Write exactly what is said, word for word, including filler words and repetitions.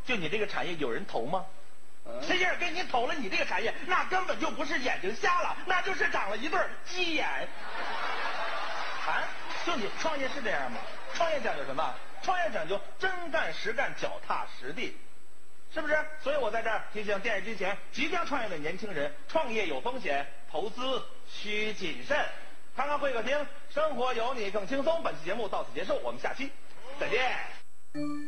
就你这个产业有人投吗？谁要是给你投了你这个产业，那根本就不是眼睛瞎了，那就是长了一对鸡眼。啊，就你创业是这样吗？创业讲究什么？创业讲究真干实干，脚踏实地，是不是？所以我在这儿提醒电视机前即将创业的年轻人，创业有风险，投资需谨慎。看看会客厅，生活有你更轻松。本期节目到此结束，我们下期再见。